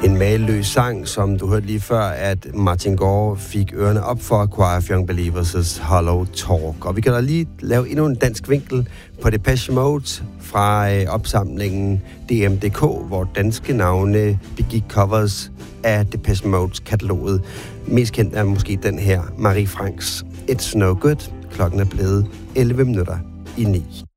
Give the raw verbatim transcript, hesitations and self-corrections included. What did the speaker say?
En maløs sang, som du hørte lige før, at Martin Gore fik ørerne op for Choir of Young Believers' Hollow Talk. Og vi kan da lige lave endnu en dansk vinkel på Depeche Mode fra øh, opsamlingen D M punktum D K, hvor danske navne begik covers af Depeche Modes kataloget. Mest kendt er måske den her, Marie Franks It's No Good. Klokken er blevet elleve minutter i ni.